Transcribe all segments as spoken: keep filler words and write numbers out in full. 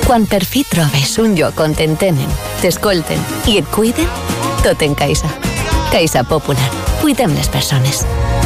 Quan per fi trobes un lloc on t'entenen, t'escolten i et cuiden, tot en Caixa. Caixa Popular. Cuidem les persones.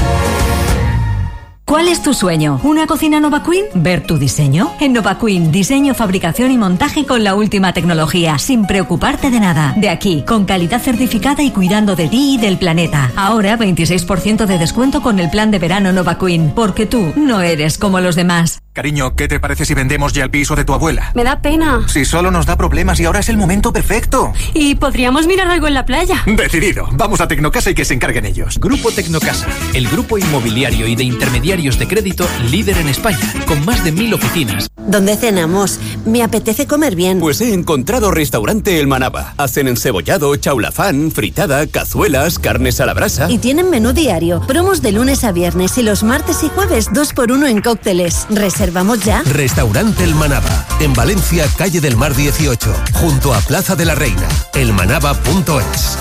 ¿Cuál es tu sueño? ¿Una cocina Nova Queen? ¿Ver tu diseño? En Nova Queen, diseño, fabricación y montaje con la última tecnología, sin preocuparte de nada. De aquí, con calidad certificada y cuidando de ti y del planeta. Ahora, veintiséis por ciento de descuento con el plan de verano Nova Queen, porque tú no eres como los demás. Cariño, ¿qué te parece si vendemos ya el piso de tu abuela? Me da pena. Si solo nos da problemas y ahora es el momento perfecto. Y podríamos mirar algo en la playa. Decidido. Vamos a Tecnocasa y que se encarguen ellos. Grupo Tecnocasa, el grupo inmobiliario y de intermediarios de crédito líder en España, con más de mil oficinas. ¿Dónde cenamos? Me apetece comer bien. Pues he encontrado Restaurante El Manaba. Hacen encebollado, chaulafán, fritada, cazuelas, carnes a la brasa. Y tienen menú diario. Promos de lunes a viernes y los martes y jueves dos por uno en cócteles. ¿Reservamos ya? Restaurante El Manaba. En Valencia, calle del Mar dieciocho, junto a Plaza de la Reina. elmanaba punto es.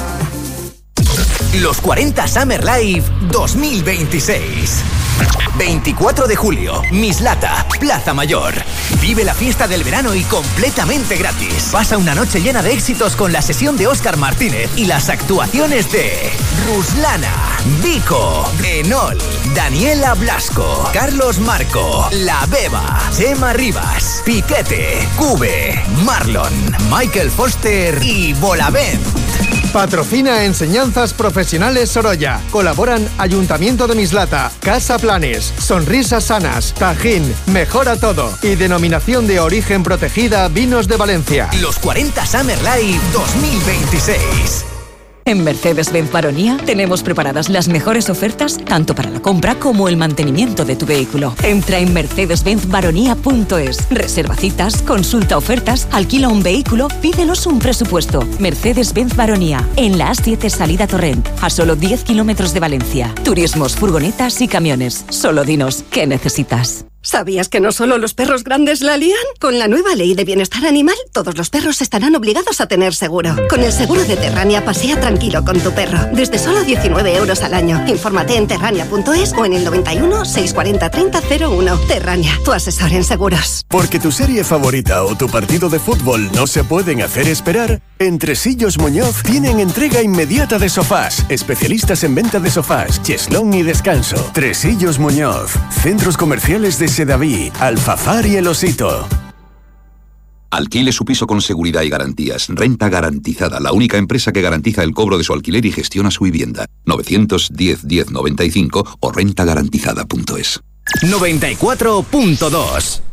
Los cuarenta Summer Live dos mil veintiséis. veinticuatro de julio, Mislata, Plaza Mayor. Vive la fiesta del verano y completamente gratis. Pasa una noche llena de éxitos con la sesión de Óscar Martínez y las actuaciones de Ruslana, Vico, Enol, Daniela Blasco, Carlos Marco, La Beba, Chema Rivas, Piquete, Cube, Marlon, Michael Foster y Bolavent. Patrocina Enseñanzas Profesionales Sorolla. Colaboran Ayuntamiento de Mislata, Casa Planes, Sonrisas Sanas, Tajín, Mejora Todo y Denominación de Origen Protegida Vinos de Valencia. Los cuarenta Summer Live dos mil veintiséis. En Mercedes-Benz Baronía tenemos preparadas las mejores ofertas tanto para la compra como el mantenimiento de tu vehículo. Entra en mercedes benz baronía punto es. Reserva citas, consulta ofertas, alquila un vehículo, pídenos un presupuesto. Mercedes-Benz Baronía, en la A siete salida Torrent, a solo diez kilómetros de Valencia. Turismos, furgonetas y camiones. Solo dinos qué necesitas. ¿Sabías que no solo los perros grandes la lían? Con la nueva ley de bienestar animal, todos los perros estarán obligados a tener seguro. Con el seguro de Terrania, pasea tranquilo con tu perro. Desde solo diecinueve euros al año. Infórmate en terrania punto es o en el noventa y uno, seiscientos cuarenta, treinta cero uno. Terrania, tu asesor en seguros. Porque tu serie favorita o tu partido de fútbol no se pueden hacer esperar, en Tresillos Muñoz tienen entrega inmediata de sofás. Especialistas en venta de sofás, cheslón y descanso. Tresillos Muñoz, centros comerciales de Sedaví, Alfafar y El Osito. Alquile su piso con seguridad y garantías. Renta Garantizada, la única empresa que garantiza el cobro de su alquiler y gestiona su vivienda. novecientos diez, diez noventa y cinco o renta garantizada punto es. noventa y cuatro punto dos.